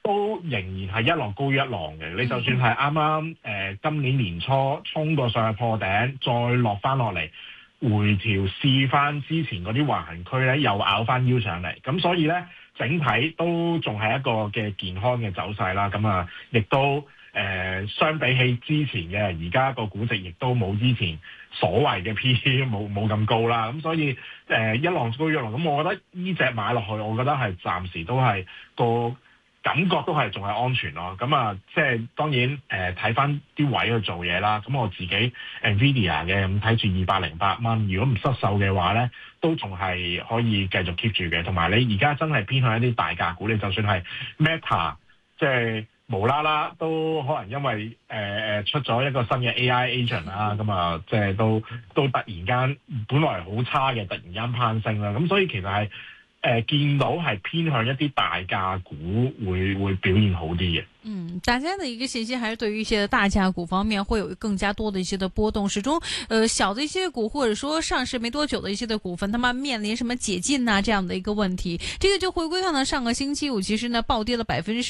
都仍然係一浪高於一浪嘅。你就算係啱啱今年年初衝過上去破頂，再落翻落嚟，回調試翻之前嗰啲橫行區咧，又咬翻腰上嚟。咁所以咧，整體都仲係一個嘅健康嘅走勢啦。咁啊，亦都相比起之前嘅，而家個估值亦都冇之前所謂嘅 PE 冇咁高啦。咁所以一浪高於一浪。咁我覺得呢隻買落去，我覺得係暫時都係個感覺都係仲係安全咯。咁啊，即係當然睇翻啲位去做嘢啦。咁我自己 Nvidia 嘅咁睇住208蚊，如果唔失手嘅話咧，都仲係可以繼續 keep 住嘅。同埋你而家真係偏向一啲大價股，你就算係 Meta， 即係無啦啦都可能因為出咗一個新嘅 AI agent 啦，咁啊即係都突然間本來好差嘅，突然間攀升啦。咁所以其實係見到係偏向一啲大價股會表現好啲嘅。 大家的一個信息還是對於一些大價股方面會有更加多的一些的波動，始終小的一些股或者說上市沒多久的一些的股份，他們面臨什麼解禁啊這樣的一個問題。這個就回歸到呢上個星期五，其實呢暴跌了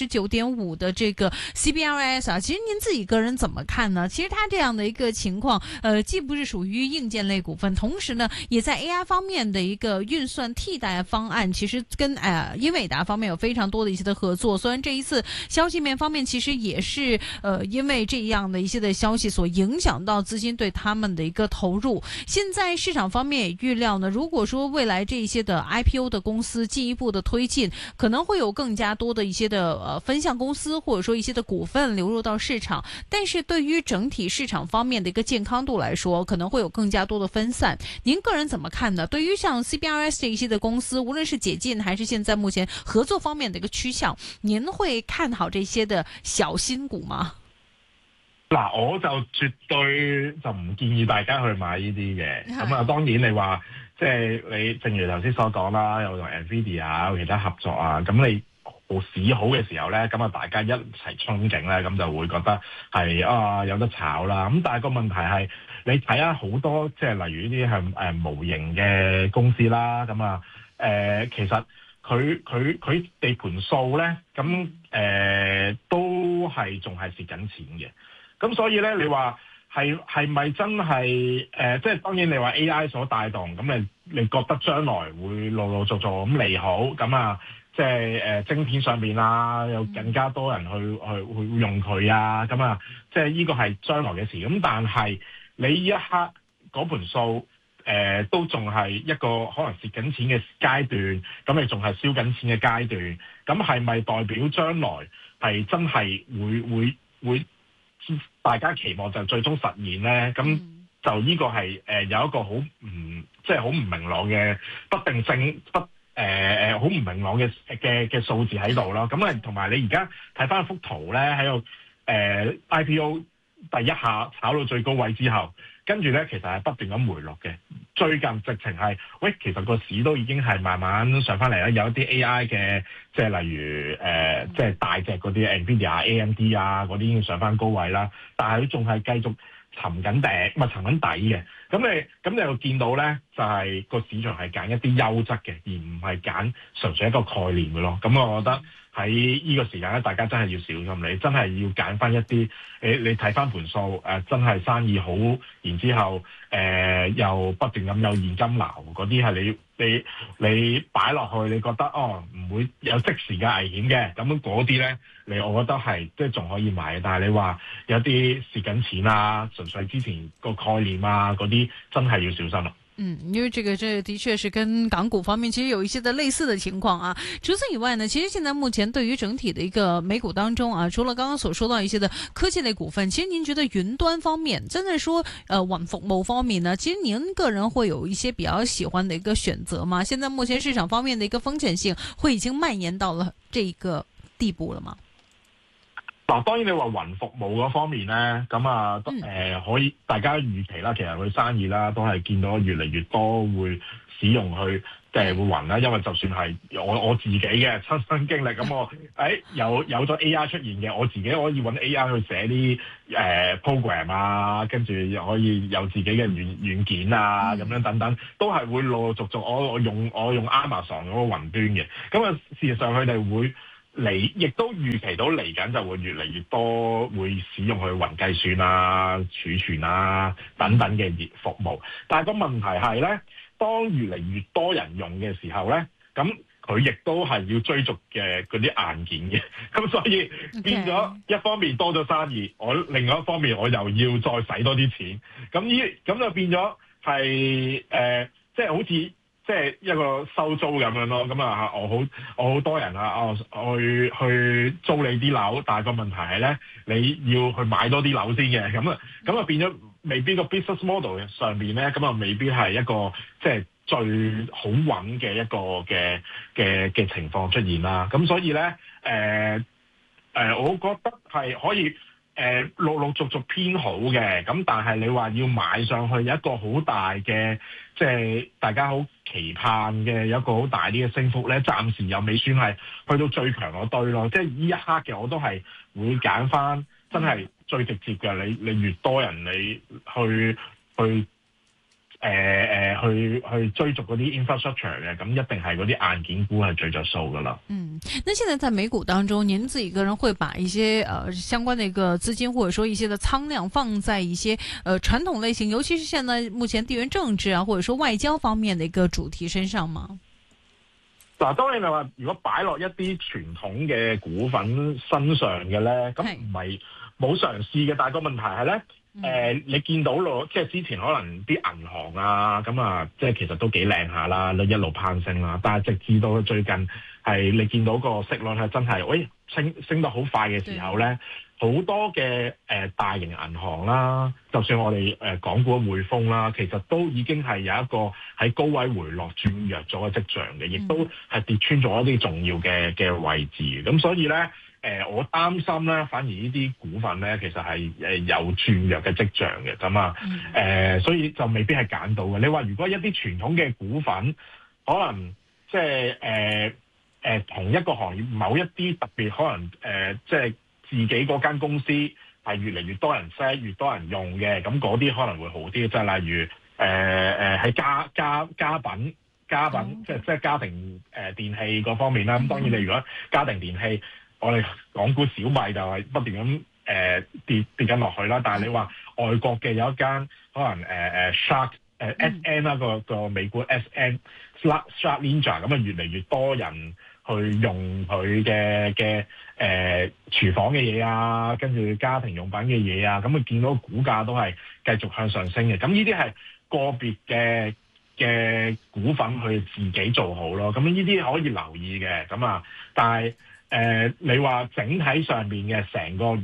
19.5%的這個 CBRS 啊，其實您自己個人怎麼看呢？其實它這樣的一個情況，既不是屬於硬件類股份，同時呢也在 AI 方面的一個運算替代方案，其實跟英偉達方面有非常多的一些的合作。雖然這一次消息面方面其實也是因為這樣的一些的消息所影響到資金對他們的一個投入。現在市場方面也預料呢，如果說未來這一些的 IPO 的公司進一步的推進，可能會有更加多的一些的分項公司或者說一些的股份流入到市場。但是對於整體市場方面的一個健康度來說，可能會有更加多的分散。您個人怎麼看呢？對於像 CBRS 這一些的公司，無論是解禁還是現在目前合作方面的一個趨向，您會看好這些的小新股嗎？ 嗱，我就絕對就唔建議大家去買呢啲嘅。咁啊，當然你話即係你正如頭先所講啦，有同 Nvidia 有其他合作啊，咁你市好嘅時候咧，咁啊大家一齊憧憬咧，咁就會覺得係有得炒啦。咁但係個問題係你睇下好多即係例如呢啲係模型嘅公司啦，咁啊其實佢地盤數咧，咁都係仲係蝕緊錢嘅。咁所以咧，你話係咪真係即係當然你話 AI 所帶動，咁你覺得將來會陸陸續續咁利好，咁啊即係晶片上面啊，有更加多人去用佢啊，咁啊即係呢個係將來嘅事。咁但係你呢一刻嗰盤數都仲係一個可能蝕緊錢嘅階段，咁你仲係燒緊錢嘅階段，咁係咪代表將來係真係會大家期望就最終實現咧？咁就呢個係有一個好即係好唔明朗嘅不定性，好唔明朗嘅數字喺度啦。咁啊，同埋你而家睇翻幅圖咧，喺度IPO 第一下炒到最高位之後，跟住咧其實係不斷咁回落嘅。最近直情係其實個市都已經係慢慢上翻嚟啦。有一啲 AI 嘅，即係例如即係大隻嗰啲 Nvidia、AMD 啊嗰啲已經上翻高位啦。但係佢仲係繼續沉緊底嘅。咁你又見到咧，就係個市場係揀一啲優質嘅，而唔係揀純粹一個概念嘅咯。咁我覺得喺呢個時間咧，大家真係要小心，你真係要揀翻一啲你睇翻盤數真係生意好，然之後又不斷咁有現金流嗰啲係你擺落去，你覺得唔會有即時嘅危險嘅，咁嗰啲咧，我覺得係即係仲可以買。但係你話有啲蝕緊錢啊，純粹之前個概念啊嗰啲，真係要小心啦。 因為這的確是跟港股方面其實有一些的類似的情況啊。除此以外呢，其實現在目前對於整體的一個美股當中啊，除了剛剛所說到一些的科技類股份，其實您覺得雲端方面，真的說雲服務方面呢，其實您個人會有一些比較喜歡的一個選擇嗎？現在目前市場方面的一個風險性會已經蔓延到了這個地步了嗎？ 嗱，當然你話雲服務嗰方面咧，咁啊，可以大家預期啦，其實佢生意啦，都係見到越嚟越多會使用去會雲啦，因為就算係我自己嘅親身經歷，咁我有咗 AI 出現嘅，我自己可以揾 AI 去寫啲program 啊，跟住又可以有自己嘅軟件啊，咁樣等等，都係會陸陸續續我用 Amazon 嗰個雲端嘅，咁啊事實上佢哋會亦都預期到嚟緊就會越嚟越多會使用佢雲計算啊、儲存啊等等嘅服務。但係個問題係咧，當越嚟越多人用嘅時候咧，咁佢亦都係要追逐嘅嗰啲硬件嘅，咁所以變咗一方面多咗生意，另外一方面我又要再使多啲錢，咁就變咗係即係好似即係一個收租咁樣咯。咁啊，我好多人啊，去租你啲樓，但係個問題係咧，你要去買多啲樓先嘅，咁啊變咗未必個 business model 上面咧，咁啊未必係一個即係最好穩嘅一個嘅情況出現啦。咁所以咧，我覺得係可以陸陸續續偏好嘅。咁但係你話要買上去有一個好大嘅，即係大家好期盼嘅有一個好大啲嘅升幅咧，暫時又未算係去到最強嗰堆咯。即係呢一刻嘅我都係會揀翻真係最直接嘅。你越多人你去追逐嗰啲 infrastructure 嘅，咁一定係嗰啲硬件股係最着數噶啦。 那現在在美股當中，您自己個人會把一些相關的一個資金，或者說一些的倉量放在一些傳統類型，尤其是現在目前地緣政治啊，或者說外交方面的一個主題身上嗎？ 嗱，當然你話如果擺落一啲傳統嘅股份身上嘅咧，咁唔係冇嘗試嘅，但係個問題係咧。你見到咯，即係之前可能啲銀行啊，咁啊，即係其實都幾靚下啦，一路攀升啦。但係直至到最近係你見到個息率係真係，升得好快嘅時候咧，好多嘅大型銀行啦，就算我哋港股嘅匯豐啦，其實都已經係有一個喺高位回落轉弱咗嘅跡象嘅，亦都係跌穿咗一啲重要嘅位置。咁所以咧。我擔心咧，反而呢啲股份咧，其實係有轉弱嘅跡象嘅，咁啊，所以就未必係揀到嘅。你話如果一啲傳統嘅股份，可能即係同一個行業某一啲特別可能即係自己嗰間公司係越嚟越多人識、越多人用嘅，咁嗰啲可能會好啲。即係例如喺家品，即係家庭電器嗰方面啦。咁當然你如果家庭電器，我哋港股小米就係不斷咁跌緊落去啦，但係你話外國嘅有一間可能Shark SN 啦，個美股 SN Shark Ninja， 咁啊越嚟越多人去用佢嘅廚房嘅嘢啊，跟住家庭用品嘅嘢啊，咁啊見到股價都係繼續向上升嘅。咁呢啲係個別嘅股份去自己做好咯，咁呢啲可以留意嘅。咁啊，但係你話整體上面嘅成個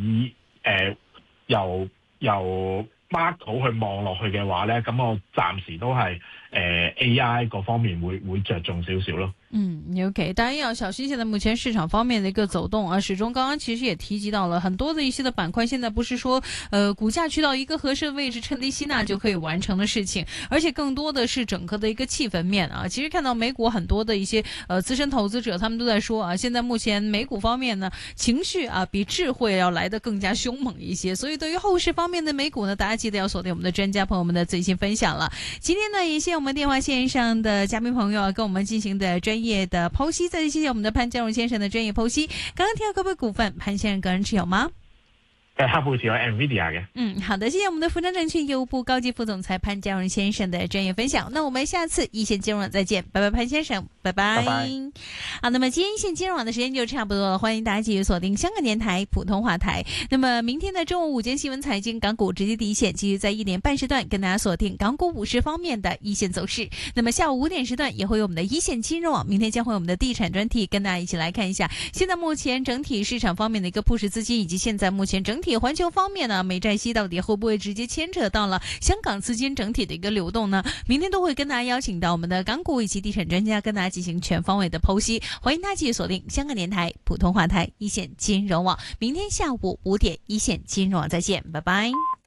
由 Marco 去望落去嘅話咧，咁我暫時都係AI 嗰方面會着重少少咯。 OK， 當然要小心現在目前市場方面的一個走動啊。始終剛剛其實也提及到了很多的一些的板塊，現在不是說股價去到一個合適的位置趁低吸納就可以完成的事情，而且更多的是整個的一個氣氛面啊。其實看到美股很多的一些資深投資者，他們都在說啊，現在目前美股方面呢情緒啊比智慧要來得更加兇猛一些，所以對於後市方面的美股呢，大家記得要鎖定我們的專家朋友們的最新分享了。今天呢也謝謝我們電話線上的嘉賓朋友啊，跟我們進行的專業的剖析，再次謝謝我們的潘家榮先生的專業剖析。剛剛提到各位股份，潘先生個人持有嗎？ 客戶持有 NVIDIA 嘅。 好的，謝謝我們的富昌證券業務部高級副總裁潘家榮先生的專業分享。那我們下次一線金融網再見，拜拜，潘先生，拜拜。 拜拜。 好，那麼今天一線金融網的時間就差不多了，歡迎大家繼續鎖定香港電台普通話台。那麼明天的中午午間新聞財經港股直擊第一線，繼續在1點半時段跟大家鎖定港股50方面的一線走勢。那麼下午5點時段也會有我們的一線金融網，明天將會有我們的地產專題，跟大家一起來看一下現在目前整體市場方面的一個鋪市資金，以及現在目前整體環球方面呢，美債息到底會不會直接牽扯到了香港資金整體的一個流動呢？明天都會跟大家邀請到我們的港股以及地產專家，跟大家進行全方位的剖析。歡迎大家繼續鎖定香港電台普通話台一線金融網，明天下午5點一線金融網再見，拜拜。